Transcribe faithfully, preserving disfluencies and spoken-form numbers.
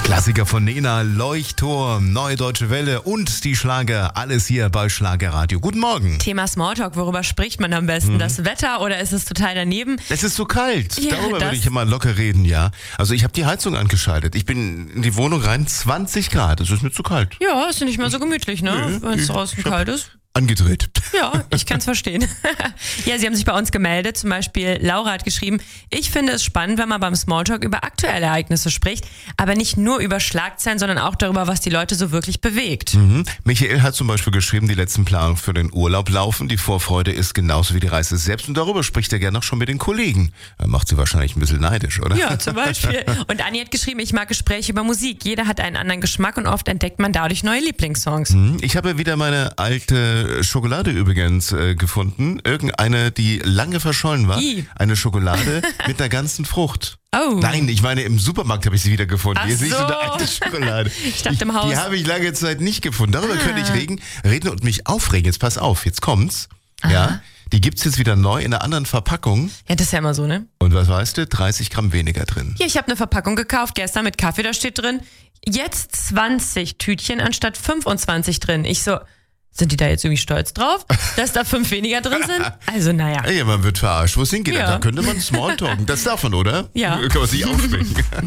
Klassiker von Nena, Leuchtturm, Neue Deutsche Welle und die Schlager, alles hier bei Schlagerradio. Guten Morgen. Thema Smalltalk, worüber spricht man am besten? Mhm. Das Wetter oder ist es total daneben? Es ist so kalt, Ja, darüber das- würde ich immer locker reden, ja. Also ich habe die Heizung angeschaltet, ich bin in die Wohnung rein, zwanzig Grad, es ist mir zu kalt. Ja, ist ja nicht mal so gemütlich, ne? Wenn es draußen kalt ist. Angedreht. Ja, ich kann es verstehen. Ja, sie haben sich bei uns gemeldet. Zum Beispiel Laura hat geschrieben, ich finde es spannend, wenn man beim Smalltalk über aktuelle Ereignisse spricht, aber nicht nur über Schlagzeilen, sondern auch darüber, was die Leute so wirklich bewegt. Mhm. Michael hat zum Beispiel geschrieben, die letzten Planungen für den Urlaub laufen. Die Vorfreude ist genauso wie die Reise selbst und darüber spricht er gerne auch schon mit den Kollegen. Er macht sie wahrscheinlich ein bisschen neidisch, oder? Ja, zum Beispiel. Und Anni hat geschrieben, ich mag Gespräche über Musik. Jeder hat einen anderen Geschmack und oft entdeckt man dadurch neue Lieblingssongs. Mhm. Ich habe wieder meine alte Schokolade übrigens äh, gefunden. Irgendeine, die lange verschollen war. I. Eine Schokolade mit einer ganzen Frucht. Oh. Nein, ich meine, im Supermarkt habe ich sie wieder gefunden. Ach Hier sehe ich so eine so. alte Schokolade. Ich dachte im Haus. Die habe ich lange Zeit nicht gefunden. Darüber Ah. könnte ich reden, reden und mich aufregen. Jetzt pass auf, jetzt kommt's. Ja, die gibt's jetzt wieder neu in einer anderen Verpackung. Ja, das ist ja immer so, ne? Und was weißt du? dreißig Gramm weniger drin. Hier, ich habe eine Verpackung gekauft gestern mit Kaffee, da steht drin, jetzt zwanzig Tütchen anstatt fünfundzwanzig drin. Ich so, sind die da jetzt irgendwie stolz drauf, dass da fünf weniger drin sind? Also naja. Ja, man wird verarscht. Wo es hingeht, Ja. da könnte man Smalltalken. Das darf man, oder? Ja. Kann man sich aufregen.